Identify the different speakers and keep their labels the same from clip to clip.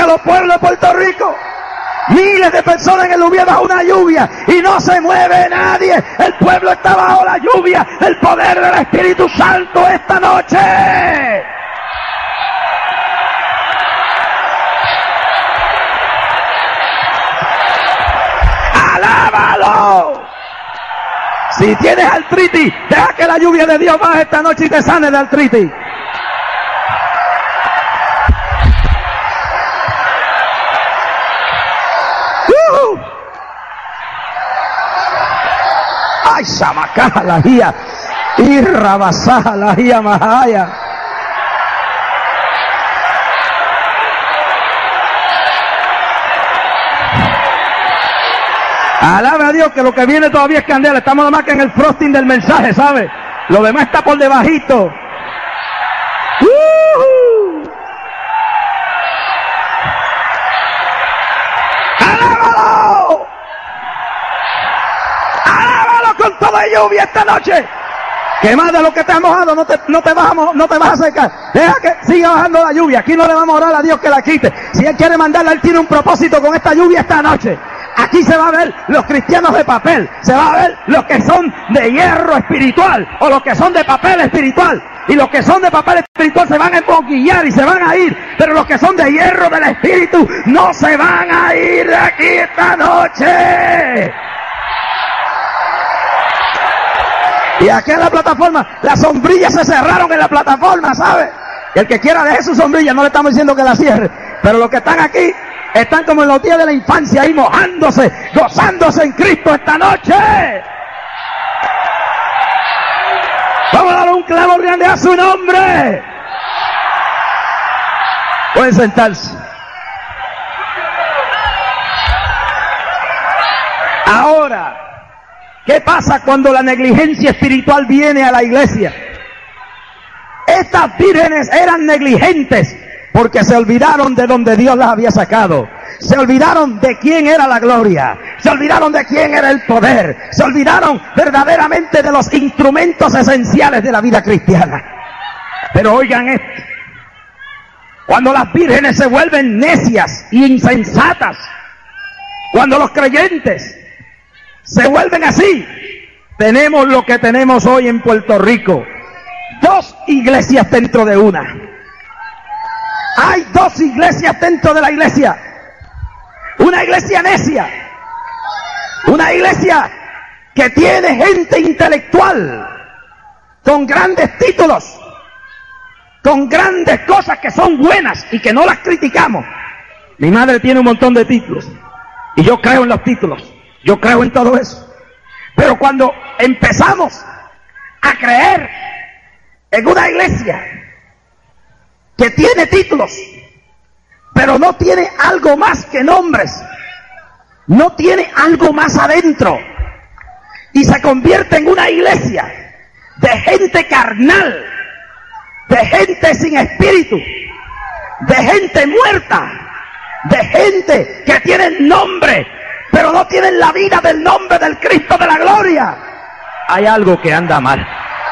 Speaker 1: los pueblos de Puerto Rico. Miles de personas en el Lubier bajo una lluvia y no se mueve nadie. El pueblo está bajo la lluvia, el poder del Espíritu Santo esta noche. ¡Alábalo! Si tienes artritis, deja que la lluvia de Dios baje esta noche y te sane de artritis. ¡Ay, Samacaja la guía! ¡Y Rabasaja la guía Mahaya! Alabe a Dios que lo que viene todavía es candela. Estamos nada más que en el frosting del mensaje, ¿sabe? Lo demás está por debajito. ¡Alábalo! ¡Alábalo con toda lluvia esta noche! Que más de lo que te has mojado no te vas a secar. Deja que siga bajando la lluvia. Aquí no le vamos a orar a Dios que la quite. Si Él quiere mandarla, Él tiene un propósito con esta lluvia esta noche. Aquí se va a ver los cristianos de papel, se va a ver los que son de hierro espiritual o los que son de papel espiritual. Y los que son de papel espiritual se van a emboquillar y se van a ir, pero los que son de hierro del espíritu no se van a ir de aquí esta noche. Y aquí en la plataforma, las sombrillas se cerraron en la plataforma, ¿sabe? Y el que quiera deje su sombrilla, no le estamos diciendo que la cierre, pero los que están aquí están como en los días de la infancia, ahí mojándose, gozándose en Cristo esta noche. Vamos a dar un clavo grande a su nombre. Pueden sentarse. Ahora, ¿qué pasa cuando la negligencia espiritual viene a la iglesia? Estas vírgenes eran negligentes porque se olvidaron de donde Dios las había sacado. Se olvidaron de quién era la gloria. Se olvidaron de quién era el poder. Se olvidaron verdaderamente de los instrumentos esenciales de la vida cristiana. Pero oigan esto. Cuando las vírgenes se vuelven necias y insensatas, cuando los creyentes se vuelven así, tenemos lo que tenemos hoy en Puerto Rico. 2 iglesias dentro de una. Hay 2 iglesias dentro de la iglesia. Una iglesia necia. Una iglesia que tiene gente intelectual, con grandes títulos, con grandes cosas que son buenas y que no las criticamos. Mi madre tiene un montón de títulos y yo creo en los títulos. Yo creo en todo eso. Pero cuando empezamos a creer en una iglesia que tiene títulos, pero no tiene algo más que nombres, no tiene algo más adentro, y se convierte en una iglesia de gente carnal, de gente sin espíritu, de gente muerta, de gente que tiene nombre, pero no tienen la vida del nombre del Cristo de la gloria. Hay algo que anda mal.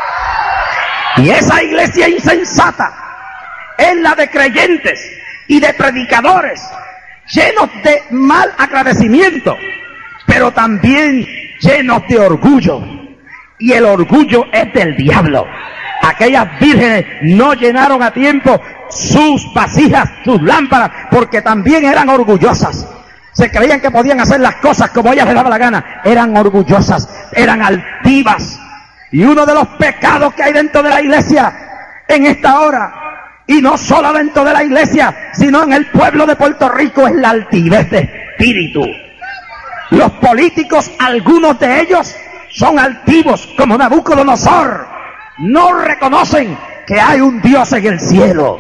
Speaker 1: Y esa iglesia insensata es la de creyentes y de predicadores llenos de mal agradecimiento, pero también llenos de orgullo. Y el orgullo es del diablo. Aquellas vírgenes no llenaron a tiempo sus vasijas, sus lámparas, porque también eran orgullosas. Se creían que podían hacer las cosas como ellas les daba la gana. Eran orgullosas, eran altivas. Y uno de los pecados que hay dentro de la iglesia en esta hora, y no solo dentro de la iglesia, sino en el pueblo de Puerto Rico, es la altivez de espíritu. Los políticos, algunos de ellos, son altivos como Nabucodonosor. No reconocen que hay un Dios en el cielo.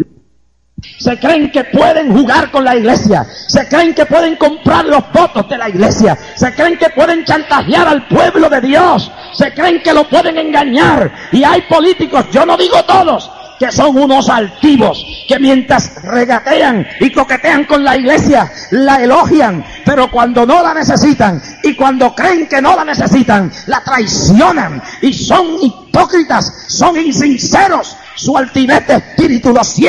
Speaker 1: Se creen que pueden jugar con la iglesia, se creen que pueden comprar los votos de la iglesia, se creen que pueden chantajear al pueblo de Dios, se creen que lo pueden engañar. Y hay políticos, yo no digo todos, que son unos altivos, que mientras regatean y coquetean con la iglesia, la elogian, pero cuando no la necesitan y cuando creen que no la necesitan, la traicionan y son hipócritas, son insinceros. Su altivez de espíritu los